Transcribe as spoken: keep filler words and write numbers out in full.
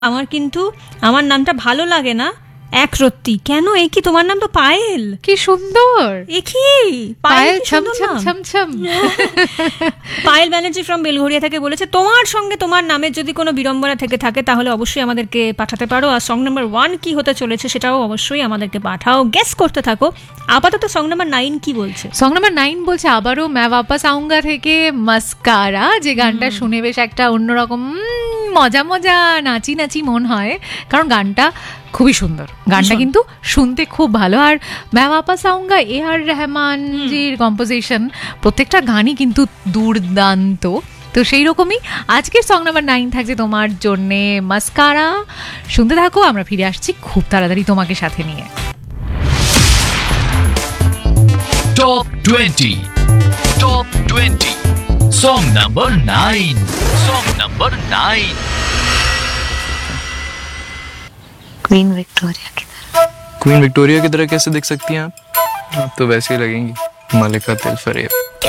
আমার কিন্তু আমার নামটা ভালো লাগে না এক রত্তি। কেন? এই কি তোমার নাম তো পায়েল। কি সুন্দর। এ কি পায়েল ছম ছম ছম ছম। পায়েল ব্যানার্জি ফ্রম বেলঘরিয়া থেকে বলেছে তোমার সঙ্গে তোমার নামের যদি কোনো বিড়ম্বনা থেকে থাকে তাহলে অবশ্যই আমাদেরকে পাঠাতে পারো। আর সং নাম্বার ওয়ান কি হতে চলেছে সেটাও অবশ্যই আমাদেরকে পাঠাও, গেস করতে থাকো। আপাতত সং নাম্বার নাইন কি বলছে? সং নাম্বার নাইন বলছে আবারও ম্যা ওয়াপাস আউঙ্গা থেকে মাস্কারা, যে গানটা শুনে বেশ একটা অন্যরকম মজা মজা নাচি নাচি মন হয়, কারণ গানটা খুবই সুন্দর। গানটা কিন্তু শুনতে খুব ভালো। আর ম্যা ওয়াপাস আউঙ্গা এ আর রহমানজির কম্পোজিশন, প্রত্যেকটা গানই কিন্তু দুর্দান্ত। তো সেই রকমই আজকের সং নাম্বার নাইন থাকছে তোমার জন্যে মাস্কারা। শুনতে থাকো, আমরা ফিরে আসছি খুব তাড়াতাড়ি তোমাকে সাথে নিয়ে। Top twenty. Top twenty. Song number nine. Song number nine. Queen Victoria की तरह। क्वीन विक्टोरिया की तरह कैसे दिख सकती हैं आप? आप तो वैसे ही लगेंगी मलिका तिलफरेब।